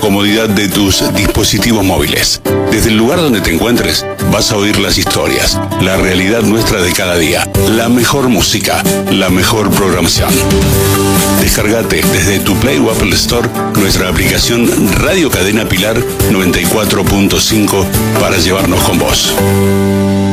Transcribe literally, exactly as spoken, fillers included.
comodidad de tus dispositivos móviles. Desde el lugar donde te encuentres, vas a oír las historias, la realidad nuestra de cada día, la mejor música, la mejor programación. Descargate desde tu Play o Apple Store nuestra aplicación Radio Cadena Pilar noventa y cuatro punto cinco para llevarnos con vos.